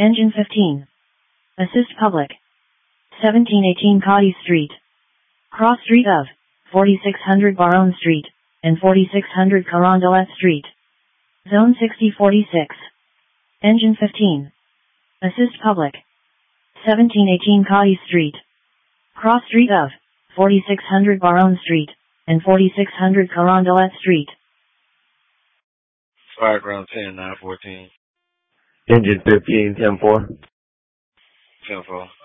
Engine 15. Assist public. 1718 Cadiz Street. Cross street of 4600 Baron Street and 4600 Carondelet Street. Zone 6046. Engine 15. Assist public. 1718 Cadiz Street. Cross street of 4600 Baron Street and 4600 Carondelet Street. Fire ground 10, 914. Engine 15, 10-4. 10-4.